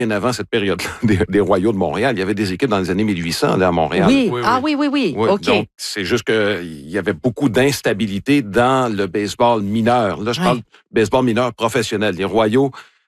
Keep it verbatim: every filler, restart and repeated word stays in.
bien avant cette période des, des Royaux de Montréal. Il y avait des équipes dans les années mille huit cents là, à Montréal. Oui, Oui, ah oui. oui, oui, oui, Oui, OK. donc, c'est juste qu'il y avait beaucoup d'instabilité dans le baseball mineur. Là, je Ouais. parle baseball mineur professionnel. Les Royaux